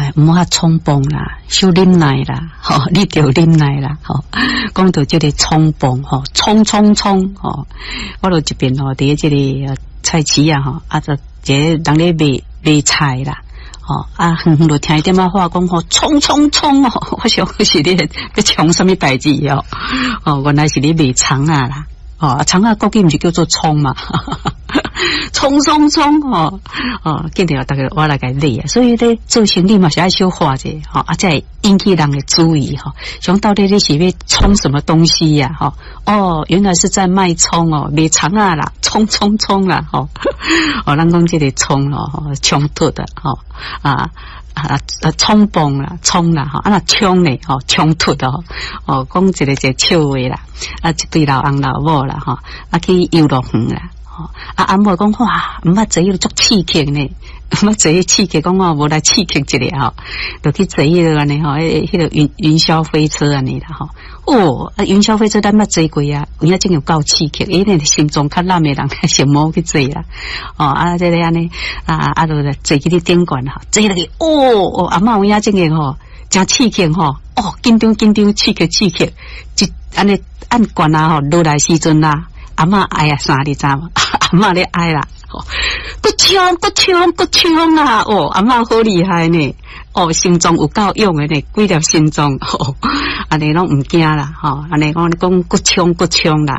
唔好冲动啦，少忍耐啦，你着忍耐啦，讲到这个冲动，冲，我就这边伫这个菜市啊，就这人咧卖菜啦。远远就听一点仔话讲冲我想是你要冲什么代志原来是你卖葱啊啦，葱啊国语毋是叫做葱嘛，冲见到大家我来个理啊，所以咧做生意嘛是爱小化者才引起人的注意想到底你是要冲什么东西呀原来是在卖葱卖葱啊啦，冲啦咱讲这个冲冲突的冲动啦，冲啦那冲呢冲突讲一个笑话啦，一对老翁老某啦去游乐园啦。阿母讲哇，毋捌坐迄个足刺激呢，毋捌坐迄刺激，讲无来刺激一下就去坐迄个安尼迄个云霄飞车安尼啦云霄飞车咱捌坐过啊，有影真有够刺激，因为心脏较烂的人先莫去坐啦这个安尼就坐去你顶悬坐落去阿嬷有影真个真刺激紧张刺激，一安尼按悬落来时阵啦。阿嬷爱啊啥你知吗？阿嬷咧爱啦，骨冲啊！阿嬷好厉害呢！心脏有够勇的呢，几粒心脏安尼拢唔惊啦安尼讲骨冲啦。